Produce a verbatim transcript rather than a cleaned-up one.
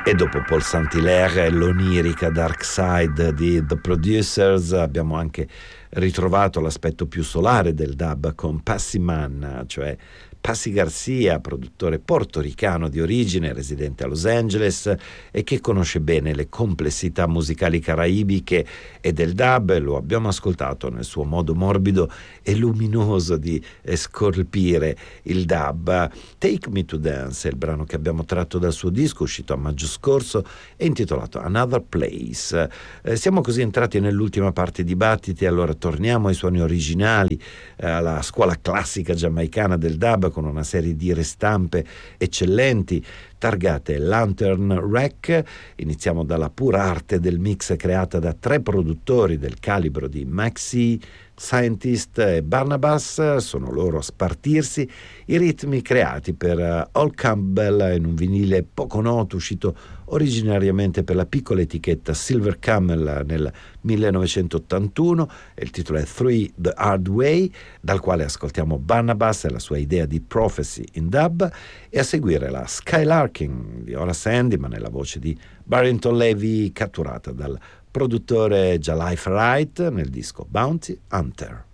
E dopo Paul Saint-Hilaire e l'onirica Dark Side di The Producers abbiamo anche ritrovato l'aspetto più solare del dub con Passy Man, cioè Passy Garcia, produttore portoricano di origine, residente a Los Angeles e che conosce bene le complessità musicali caraibiche e del dub. Lo abbiamo ascoltato nel suo modo morbido e luminoso di scolpire il dub. Take Me to Dance è il brano che abbiamo tratto dal suo disco uscito a maggio scorso e intitolato Another Place. Eh, siamo così entrati nell'ultima parte di Battiti, allora torniamo ai suoni originali, eh, alla scuola classica giamaicana del dub, con una serie di ristampe eccellenti targate Lantern Rec. Iniziamo dalla pura arte del mix creata da tre produttori del calibro di Maxi, Scientist e Barnabas. Sono loro a spartirsi i ritmi creati per Al Campbell in un vinile poco noto uscito originariamente per la piccola etichetta Silver Camel nel millenovecentottantuno. Il titolo è Three the Hard Way, dal quale ascoltiamo Barnabas e la sua idea di Prophecy in dub, e a seguire la Skylarking di Horace Andy, ma nella voce di Barrington Levy, catturata dal produttore Jalai Wright nel disco Bounty Hunter.